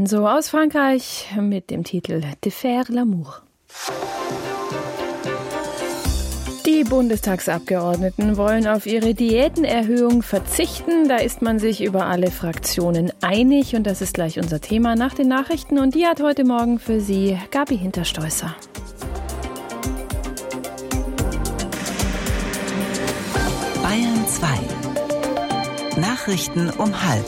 Lorenzo aus Frankreich mit dem Titel De faire l'amour. Die Bundestagsabgeordneten wollen auf ihre Diätenerhöhung verzichten. Da ist man sich über alle Fraktionen einig und das ist gleich unser Thema nach den Nachrichten. Und die hat heute Morgen für Sie Gabi Hinterstoisser. Bayern 2. Nachrichten um 12:30.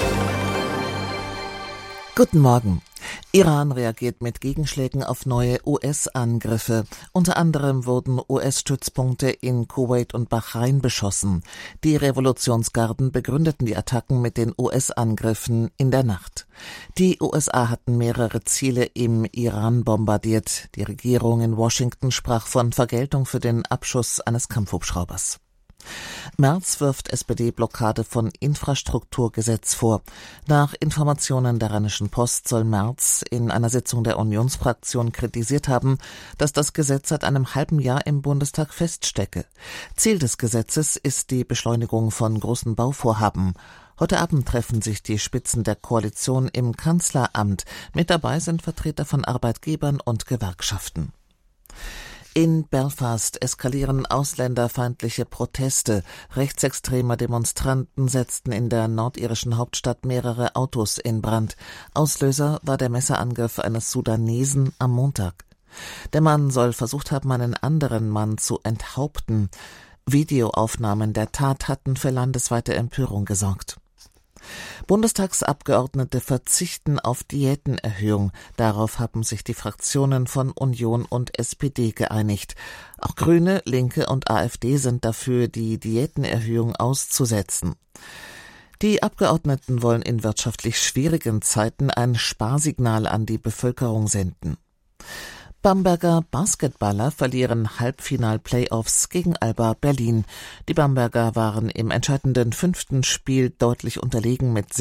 Guten Morgen. Iran reagiert mit Gegenschlägen auf neue US-Angriffe. Unter anderem wurden US-Stützpunkte in Kuwait und Bahrain beschossen. Die Revolutionsgarden begründeten die Attacken mit den US-Angriffen in der Nacht. Die USA hatten mehrere Ziele im Iran bombardiert. Die Regierung in Washington sprach von Vergeltung für den Abschuss eines Kampfhubschraubers. Merz wirft SPD-Blockade von Infrastrukturgesetz vor. Nach Informationen der Rheinischen Post soll Merz in einer Sitzung der Unionsfraktion kritisiert haben, dass das Gesetz seit einem halben Jahr im Bundestag feststecke. Ziel des Gesetzes ist die Beschleunigung von großen Bauvorhaben. Heute Abend treffen sich die Spitzen der Koalition im Kanzleramt. Mit dabei sind Vertreter von Arbeitgebern und Gewerkschaften. In Belfast eskalieren ausländerfeindliche Proteste. Rechtsextreme Demonstranten setzten in der nordirischen Hauptstadt mehrere Autos in Brand. Auslöser war der Messerangriff eines Sudanesen am Montag. Der Mann soll versucht haben, einen anderen Mann zu enthaupten. Videoaufnahmen der Tat hatten für landesweite Empörung gesorgt. Bundestagsabgeordnete verzichten auf Diätenerhöhung. Darauf haben sich die Fraktionen von Union und SPD geeinigt. Auch Grüne, Linke und AfD sind dafür, die Diätenerhöhung auszusetzen. Die Abgeordneten wollen in wirtschaftlich schwierigen Zeiten ein Sparsignal an die Bevölkerung senden. Bamberger Basketballer verlieren Halbfinal-Playoffs gegen Alba Berlin. Die Bamberger waren im entscheidenden 5. Spiel deutlich unterlegen mit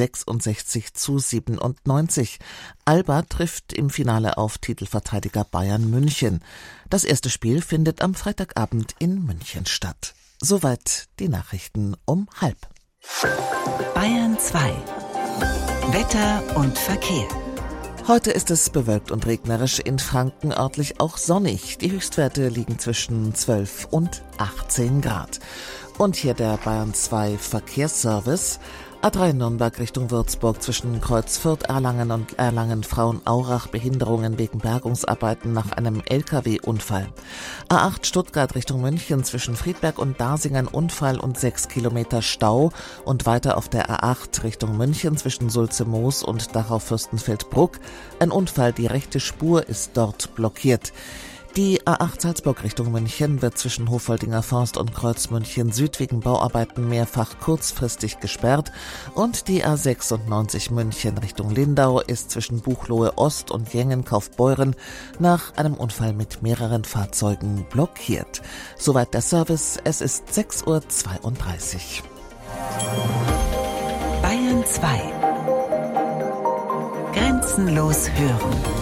66-97. Alba trifft im Finale auf Titelverteidiger Bayern München. Das erste Spiel findet am Freitagabend in München statt. Soweit die Nachrichten um 12:30. Bayern 2. Wetter und Verkehr. Heute ist es bewölkt und regnerisch, in Franken örtlich auch sonnig. Die Höchstwerte liegen zwischen 12 und 18 Grad. Und hier der Bayern 2 Verkehrsservice. A3 Nürnberg Richtung Würzburg zwischen Kreuzfürth, Erlangen und Erlangen-Frauenaurach Behinderungen wegen Bergungsarbeiten nach einem LKW-Unfall. A8 Stuttgart Richtung München zwischen Friedberg und Dasingen Unfall und 6 Kilometer Stau und weiter auf der A8 Richtung München zwischen Sulze-Moos und Dachau-Fürstenfeldbruck. Ein Unfall, die rechte Spur ist dort blockiert. Die A8 Salzburg Richtung München wird zwischen Hofoldinger Forst und Kreuz München Süd wegen Bauarbeiten mehrfach kurzfristig gesperrt und die A96 München Richtung Lindau ist zwischen Buchloe Ost und Jengen-Kaufbeuren nach einem Unfall mit mehreren Fahrzeugen blockiert. Soweit der Service, es ist 6:32 Uhr. Bayern 2. Grenzenlos hören.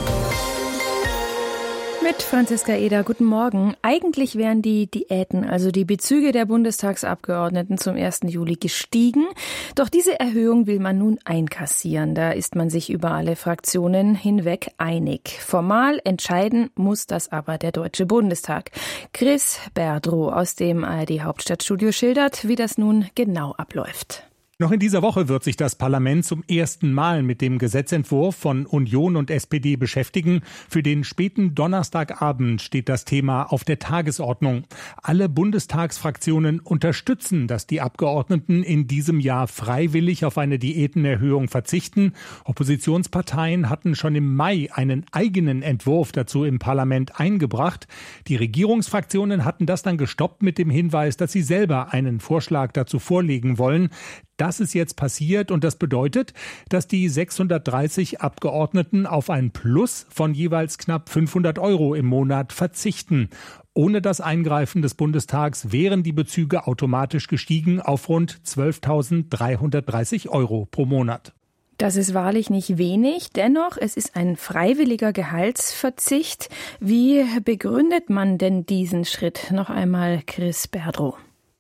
Mit Franziska Eder, guten Morgen. Eigentlich wären die Diäten, also die Bezüge der Bundestagsabgeordneten zum 1. Juli gestiegen. Doch diese Erhöhung will man nun einkassieren. Da ist man sich über alle Fraktionen hinweg einig. Formal entscheiden muss das aber der Deutsche Bundestag. Chris Berdrow aus dem ARD-Hauptstadtstudio schildert, wie das nun genau abläuft. Noch in dieser Woche wird sich das Parlament zum ersten Mal mit dem Gesetzentwurf von Union und SPD beschäftigen. Für den späten Donnerstagabend steht das Thema auf der Tagesordnung. Alle Bundestagsfraktionen unterstützen, dass die Abgeordneten in diesem Jahr freiwillig auf eine Diätenerhöhung verzichten. Oppositionsparteien hatten schon im Mai einen eigenen Entwurf dazu im Parlament eingebracht. Die Regierungsfraktionen hatten das dann gestoppt mit dem Hinweis, dass sie selber einen Vorschlag dazu vorlegen wollen. Das ist jetzt passiert und das bedeutet, dass die 630 Abgeordneten auf ein Plus von jeweils knapp 500 € im Monat verzichten. Ohne das Eingreifen des Bundestags wären die Bezüge automatisch gestiegen auf rund 12.330 € pro Monat. Das ist wahrlich nicht wenig. Dennoch, es ist ein freiwilliger Gehaltsverzicht. Wie begründet man denn diesen Schritt? Noch einmal Chris Berdrow.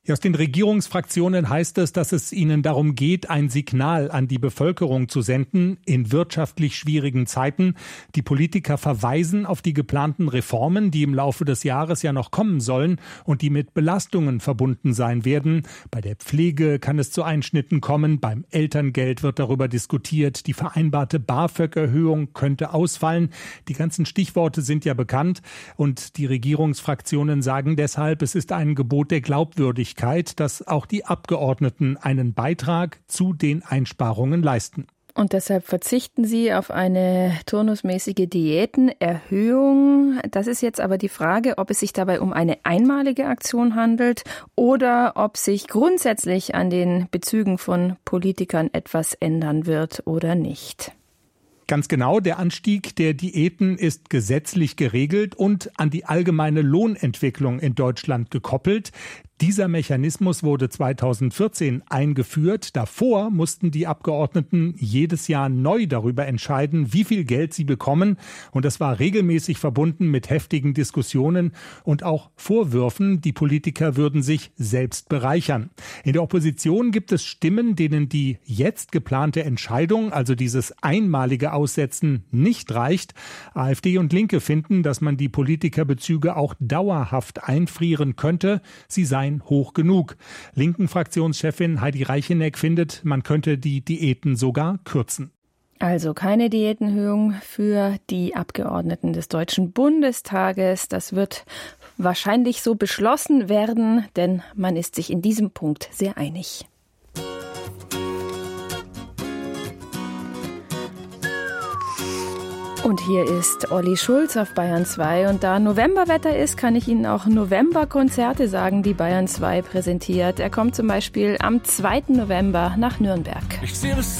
Ja, aus den Regierungsfraktionen heißt es, dass es ihnen darum geht, ein Signal an die Bevölkerung zu senden in wirtschaftlich schwierigen Zeiten. Die Politiker verweisen auf die geplanten Reformen, die im Laufe des Jahres ja noch kommen sollen und die mit Belastungen verbunden sein werden. Bei der Pflege kann es zu Einschnitten kommen, beim Elterngeld wird darüber diskutiert, die vereinbarte BAföG-Erhöhung könnte ausfallen. Die ganzen Stichworte sind ja bekannt und die Regierungsfraktionen sagen deshalb, es ist ein Gebot der Glaubwürdigkeit, dass auch die Abgeordneten einen Beitrag zu den Einsparungen leisten. Und deshalb verzichten Sie auf eine turnusmäßige Diätenerhöhung. Das ist jetzt aber die Frage, ob es sich dabei um eine einmalige Aktion handelt oder ob sich grundsätzlich an den Bezügen von Politikern etwas ändern wird oder nicht. Ganz genau, der Anstieg der Diäten ist gesetzlich geregelt und an die allgemeine Lohnentwicklung in Deutschland gekoppelt. Dieser Mechanismus wurde 2014 eingeführt. Davor mussten die Abgeordneten jedes Jahr neu darüber entscheiden, wie viel Geld sie bekommen. Und das war regelmäßig verbunden mit heftigen Diskussionen und auch Vorwürfen, die Politiker würden sich selbst bereichern. In der Opposition gibt es Stimmen, denen die jetzt geplante Entscheidung, also dieses einmalige Aussetzen, nicht reicht. AfD und Linke finden, dass man die Politikerbezüge auch dauerhaft einfrieren könnte. Sie seien hoch genug. Linken Fraktionschefin Heidi Reicheneck findet, man könnte die Diäten sogar kürzen. Also keine Diätenerhöhung für die Abgeordneten des Deutschen Bundestages. Das wird wahrscheinlich so beschlossen werden, denn man ist sich in diesem Punkt sehr einig. Und hier ist Olli Schulz auf Bayern 2. Und da Novemberwetter ist, kann ich Ihnen auch Novemberkonzerte sagen, die Bayern 2 präsentiert. Er kommt zum Beispiel am 2. November nach Nürnberg.